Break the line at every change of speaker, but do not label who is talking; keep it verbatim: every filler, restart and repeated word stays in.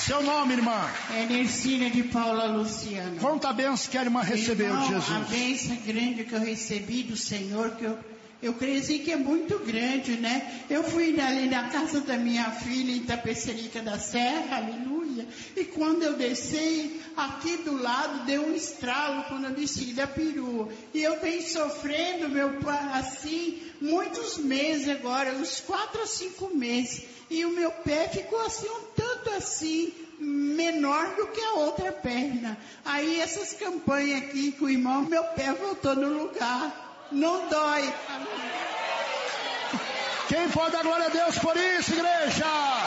Seu nome, irmã?
É Nercina de Paula Luciano.
Conta a bênção que a irmã recebeu
Irmão,
de Jesus.
A bênção grande que eu recebi do Senhor, que eu, eu creio assim que é muito grande, né? Eu fui ali na casa da minha filha em Tapecerica da Serra, aleluia, e quando eu desci, aqui do lado deu um estralo quando eu desci da perua. E eu venho sofrendo, meu pai, assim, muitos meses agora, uns quatro ou cinco meses. E o meu pé ficou assim, um tanto assim, menor do que a outra perna. Aí essas campanhas aqui com o irmão, meu pé voltou no lugar. Não dói.
Quem pode dar glória a Deus por isso, igreja?